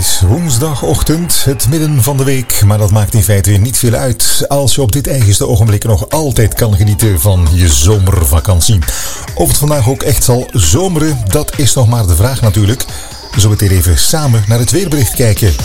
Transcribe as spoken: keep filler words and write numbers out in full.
is woensdagochtend, het midden van de week, maar dat maakt in feite niet veel uit als je op dit eigenste ogenblik nog altijd kan genieten van je zomervakantie. Of het vandaag ook echt zal zomeren, dat is nog maar de vraag natuurlijk. Zo meteen even samen naar het weerbericht kijken.